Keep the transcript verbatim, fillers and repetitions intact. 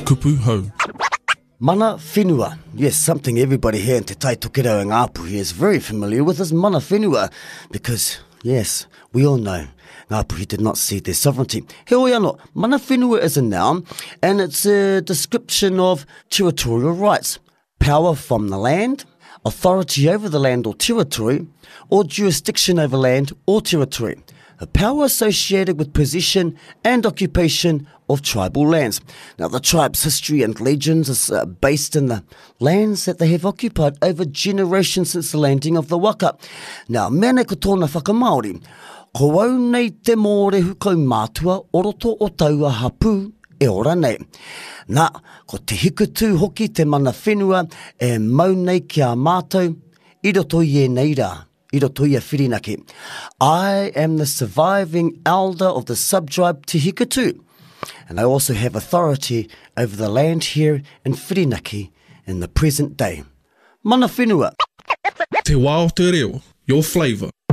kupu hau. Mana whenua. Yes, something everybody here in Te Tai Tokerau and Ngāpuhi is very familiar with is mana whenua. Because, yes, we all know Ngāpuhi did not cede their sovereignty. He oi anō, mana whenua is a noun and it's a description of territorial rights. Power from the land, authority over the land or territory, or jurisdiction over land or territory. A power associated with possession and occupation of tribal lands. Now, the tribe's history and legends is uh, based in the lands that they have occupied over generations since the landing of the waka. Now, mene ko tōna whakamaori, ko au nei te mōre hukau mātua oroto o taua hapu e ora nei. Nā, ko te hikutu hoki te mana whenua e mau nei ki a mātou, I roto I e nei rā. I roto I a whirinaki. I am the surviving elder of the subtribe Te Hikutu, and I also have authority over the land here in Whirinaki in the present day. Mana whenua. Te wā o te reo, your flavour.